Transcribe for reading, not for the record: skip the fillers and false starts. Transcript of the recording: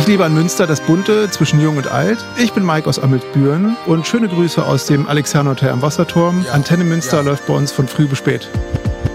Ich liebe an Münster das Bunte zwischen Jung und Alt. Ich bin Mike aus Ammelsbüren und schöne Grüße aus dem Alexander Hotel am Wasserturm. Antenne Münster läuft bei uns von früh bis spät.